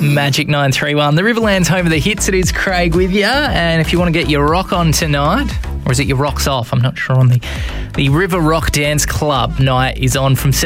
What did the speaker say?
Magic 931. The Riverland's home of the hits. It is Craig with you. And if you want to get your rock on tonight, or is it your rocks off? I'm not sure on the River Rock Dance Club night is on from